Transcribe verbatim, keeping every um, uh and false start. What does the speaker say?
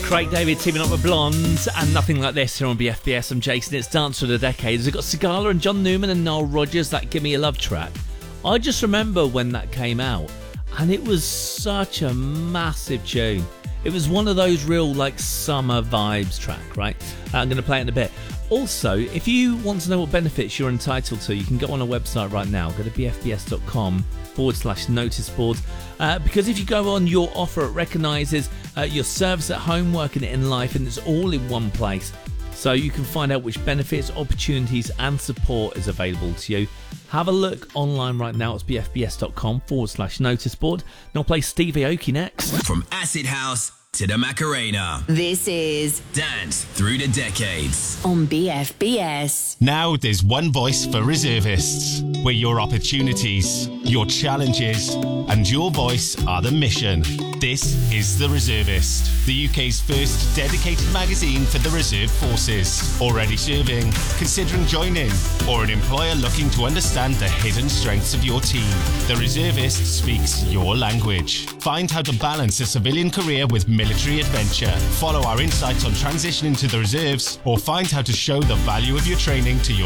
Craig David teaming up with Blonde and Nothing Like This here on B F B S. I'm Jason. It's Dance for the Decades. We've got Sigala and John Newman and Noel Rodgers, that Give Me a Love track. I just remember when that came out and it was such a massive tune. It was one of those real like summer vibes track, right? Uh, I'm going to play it in a bit. Also, if you want to know what benefits you're entitled to, you can go on our website right now. Go to bfbs.com forward slash notice board. Uh, because if you go on, your offer, it recognises uh, your service at home, working in life, and it's all in one place. So you can find out which benefits, opportunities and support is available to you. Have a look online right now. It's bfbs.com forward slash notice board. And I'll play Stevie Aoki next. From Acid House to the Macarena. This is Dance Through the Decades on B F B S. Now there's one voice for reservists, where your opportunities, your challenges, and your voice are the mission. This is The Reservist, the U K's first dedicated magazine for the reserve forces. Already serving, considering joining, or an employer looking to understand the hidden strengths of your team. The Reservist speaks your language. Find how to balance a civilian career with military adventure. Follow our insights on transitioning to the reserves, or find how to show the value of your training to your